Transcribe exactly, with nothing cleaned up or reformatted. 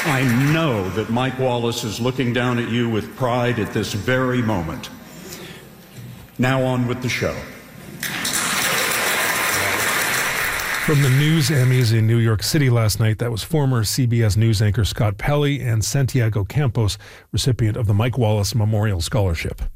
I know that Mike Wallace is looking down at you with pride at this very moment. Now on with the show. From the News Emmys in New York City last night, that was former C B S News anchor Scott Pelley and Santiago Campos, recipient of the Mike Wallace Memorial Scholarship.